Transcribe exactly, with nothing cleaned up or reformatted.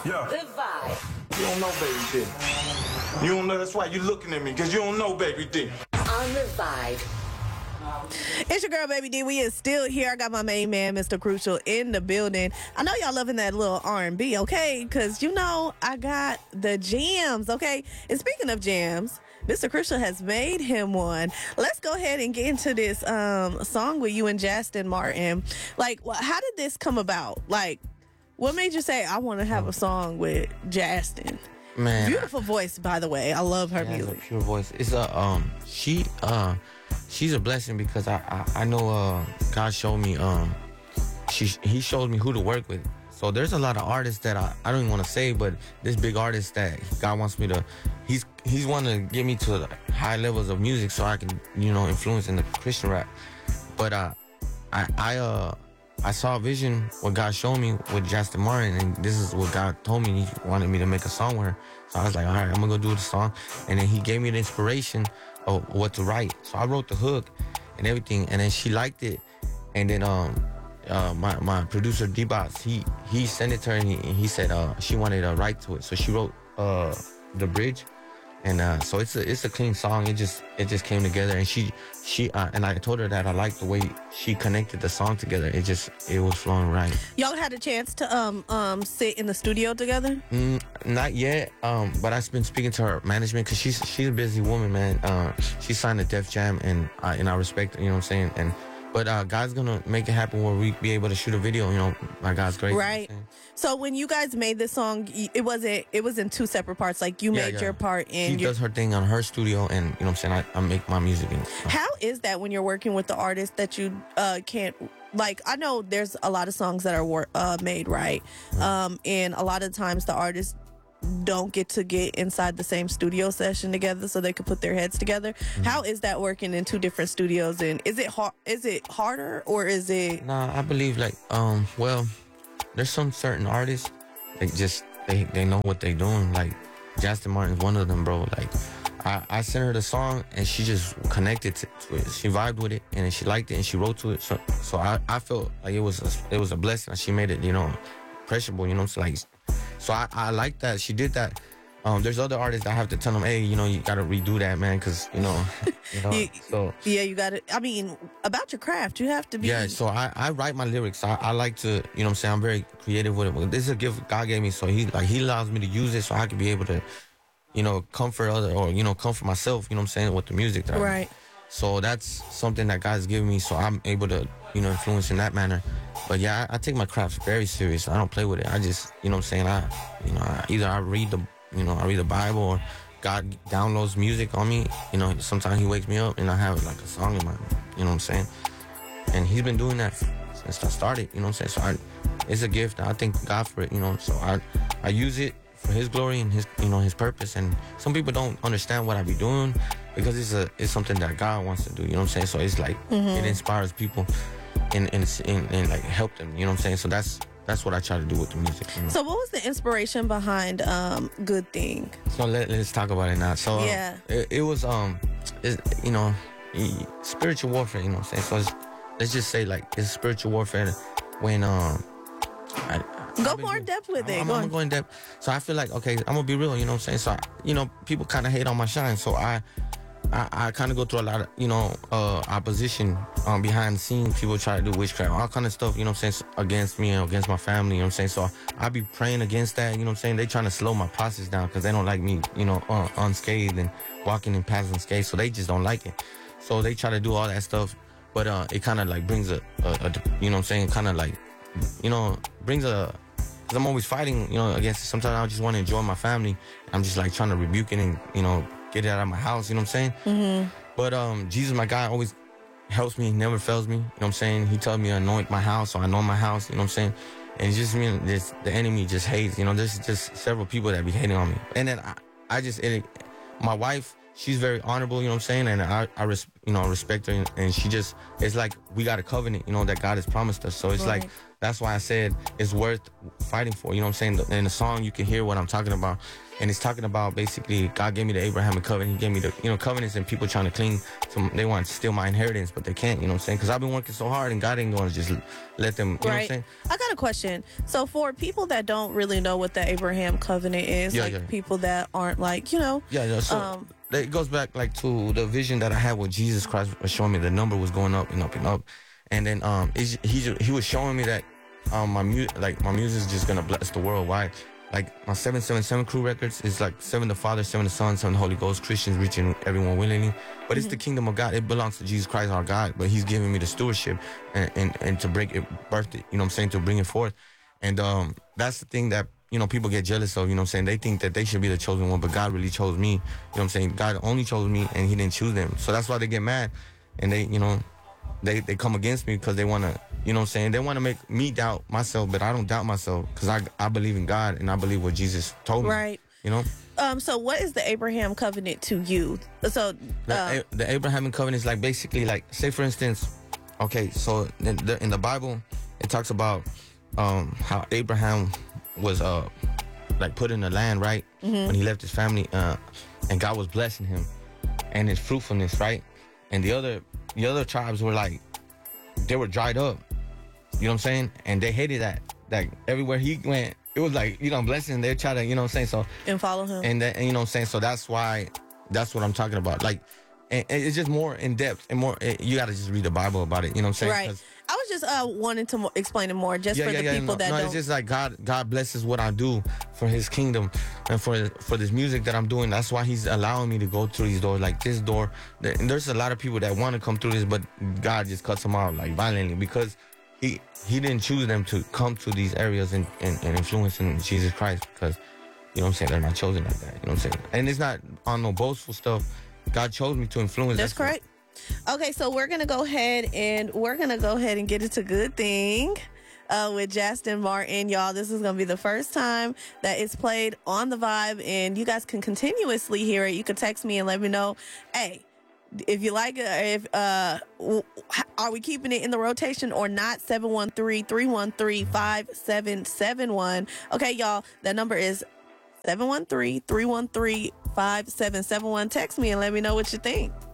Yeah. The Vibe. You don't know Baby D. You don't know, that's why you're looking at me, because you don't know Baby D. On The Vibe. It's your girl, Baby D. We is still here. I got my main man, Mister Crucial, in the building. I know y'all loving that little R and B, okay? Because, you know, I got the jams, okay? And speaking of jams, Mister Crucial has made him one. Let's go ahead and get into this um, song with you and Justin Martin. Like, wh- how did this come about? Like, what made you say, I want to have a song with Justin? Man, Beautiful voice, by the way. I love her yeah, music. a pure voice. It's a um, she uh, she's a blessing because I I, I know uh, God showed me um, she he showed me who to work with. So there's a lot of artists that I, I don't even want to say, but this big artist that God wants me to, he's he's want to get me to high levels of music so I can, you know, influence in the Christian rap. But uh, I I uh. I saw a vision, what God showed me with Justin Martin, and this is what God told me. He wanted me to make a song with her. So I was like, all right, I'm going to go do the song. And then he gave me the inspiration of what to write. So I wrote the hook and everything, and then she liked it. And then um, uh, my, my producer, D-Box, he, he sent it to her, and he, and he said uh, she wanted a write to it. So she wrote uh, the bridge. And uh, so it's a it's a clean song. It just it just came together, and she she uh, and I told her that I liked the way she connected the song together. It just it was flowing right. Y'all had a chance to um um sit in the studio together? Mm, not yet, um, but I've been speaking to her management because she's she's a busy woman, man. Uh, she signed a Def Jam, and I and I respect, you know what I'm saying. And but uh, God's gonna make it happen where we be able to shoot a video. You know, by God's grace. Right. You know So when you guys made this song, y- it wasn't it was in two separate parts. Like you Yeah, made yeah. your part she in your. does her thing on her studio, and you know what I'm saying. I, I make my music. And, uh, How is that when you're working with the artist that you uh, can't like? I know there's a lot of songs that are wor- uh, made right, um, and a lot of times the artists don't get to get inside the same studio session together so they could put their heads together. Mm-hmm. How is that working in two different studios? And is it hard? Is it harder or is it? Nah, I believe like um well, there's some certain artists they just they they know what they doing. Like Justin Martin's one of them, bro. Like I, I sent her the song and she just connected to, to it. She vibed with it and then she liked it and she wrote to it. So so I, I felt like it was a, it was a blessing. She made it, you know, appreciable, you know. So like so I, I like that she did that. Um, there's other artists that I have to tell them, hey, you know, you gotta redo that, man, because you know, you know. You- so Yeah, you got it. I mean, about your craft, you have to be. yeah, so I, I write my lyrics. I, I like to, you know what I'm saying, I'm very creative with it. This is a gift God gave me, so he like he allows me to use it so I can be able to, you know, comfort other or, you know, comfort myself, you know what I'm saying, with the music that I Right. make. So that's something that God's given me, so I'm able to, you know, influence in that manner. But yeah, I, I take my craft very serious. I don't play with it. I just, you know what I'm saying, I, you know, I, either I read the, you know, I read the Bible or God downloads music on me. You know, sometimes he wakes me up and I have like a song in my, you know what I'm saying? And he's been doing that since I started, you know what I'm saying? So I, it's a gift. I thank God for it, you know. So I, I use it for his glory and his, you know, his purpose. And some people don't understand what I be doing because it's a, it's something that God wants to do, you know what I'm saying? So it's like, it inspires people and, and, and, and like help them, you know what I'm saying? So that's, that's what I try to do with the music. You know? So what was the inspiration behind um, Good Thing? So let, let's talk about it now. So uh, Yeah. it, it was um, it, you know, e- spiritual warfare. You know what I'm saying? So it's, let's just say like it's spiritual warfare when um, I, Go I've been more in doing- depth with it. I'm, Go I'm on. gonna go in depth. So I feel like okay, I'm gonna be real. You know what I'm saying? So I, you know, people kind of hate on my shine. So I. I, I kind of go through a lot of, you know, uh, opposition um, behind the scenes. People try to do witchcraft, all kind of stuff, you know what I'm saying, against me and against my family, you know what I'm saying? So I be praying against that, you know what I'm saying? They trying to slow my process down because they don't like me, you know, uh, unscathed and walking in paths unscathed. So they just don't like it. So they try to do all that stuff, but uh, it kind of like brings a, a, a, you know what I'm saying, kind of like, you know, brings a, because I'm always fighting, you know, against it. Sometimes I just want to enjoy my family. I'm just like trying to rebuke it and, you know, get it out of my house, you know what I'm saying? Mm-hmm. But um, Jesus, my God, always helps me, never fails me, you know what I'm saying? He tells me to anoint my house, so I anoint my house, you know what I'm saying? And it's just me, this, the enemy just hates, you know, there's just several people that be hating on me. And then I, I just, it, my wife, she's very honorable, you know what I'm saying? And I, I res, you know, respect her, and, and she just, it's like we got a covenant, you know, that God has promised us. So it's Right. like, that's why I said it's worth fighting for. You know what I'm saying? In the song, you can hear what I'm talking about. And it's talking about basically God gave me the Abrahamic covenant. He gave me the, you know, covenants, and people trying to cling to, they want to steal my inheritance, but they can't, you know what I'm saying? Because I've been working so hard and God ain't going to just let them, you know what I'm saying? I got a question. So for people that don't really know what the Abraham covenant is, Yeah, like yeah. people that aren't like, you know. Yeah, yeah. So um, it goes back like to the vision that I had with Jesus Christ was showing me the number was going up and up and up. And then um, it's, he, he was showing me that um, my music, like my music is just going to bless the world. Why? Like my seven seven seven crew records is like seven the Father, seven the Son, seven the Holy Ghost, Christians reaching everyone willingly. But it's the kingdom of God. It belongs to Jesus Christ, our God. But he's giving me the stewardship and, and, and to break it, birth it, you know what I'm saying, to bring it forth. And um, that's the thing that, you know, people get jealous of, you know what I'm saying? They think that they should be the chosen one, but God really chose me. You know what I'm saying? God only chose me and he didn't choose them. So that's why they get mad. And they, you know, they, they come against me because they want to, you know what I'm saying? They want to make me doubt myself, but I don't doubt myself because I, I believe in God and I believe what Jesus told me. Right. You know? Um, so what is the Abraham covenant to you? So The, uh, A- the Abrahamic covenant is like basically like, say for instance, okay, so in the, in the Bible, it talks about um, how Abraham was uh, like put in the land, right? Mm-hmm. When he left his family uh, and God was blessing him and his fruitfulness, right? And the other, the other tribes were like, they were dried up. You know what I'm saying? And they hated that. Like everywhere he went, it was like, you know, blessing. They try to, you know what I'm saying? So and follow him. and, that, and you know what I'm saying? So that's why, that's what I'm talking about. Like, and, and it's just more in depth and more, it, you got to just read the Bible about it. You know what I'm saying? Right. 'Cause- I was just uh, wanting to mo- explain it more just yeah, for yeah, the yeah, people no, that no, don't. it's just like God, God blesses what I do for his kingdom and for for this music that I'm doing. That's why he's allowing me to go through these doors, like this door. And there's a lot of people that want to come through this, but God just cuts them out like violently because he he didn't choose them to come to these areas and, and, and influence in Jesus Christ because, you know what I'm saying, they're not chosen like that. You know what I'm saying? And it's not on no boastful stuff. God chose me to influence. That's correct. Okay, so we're gonna go ahead and we're gonna go ahead and get into Good Thing uh, with Justin Martin, y'all. This is gonna be the first time that it's played on the Vibe, and you guys can continuously hear it. You can text me and let me know, hey, if you like it, if uh, w- are we keeping it in the rotation or not? seven one three, three one three, five seven seven one. Okay, y'all, that number is seven one three, three one three, five seven seven one. Text me and let me know what you think.